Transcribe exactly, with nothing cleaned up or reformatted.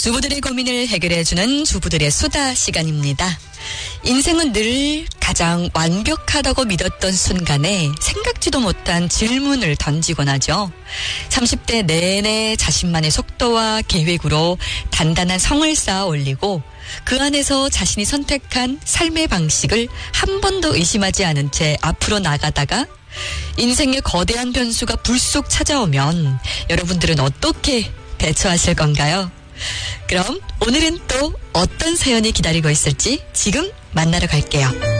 주부들의 고민을 해결해주는 주부들의 수다 시간입니다. 인생은 늘 가장 완벽하다고 믿었던 순간에 생각지도 못한 질문을 던지곤 하죠. 삼십 대 내내 자신만의 속도와 계획으로 단단한 성을 쌓아 올리고 그 안에서 자신이 선택한 삶의 방식을 한 번도 의심하지 않은 채 앞으로 나가다가 인생의 거대한 변수가 불쑥 찾아오면 여러분들은 어떻게 대처하실 건가요? 그럼 오늘은 또 어떤 사연이 기다리고 있을지 지금 만나러 갈게요.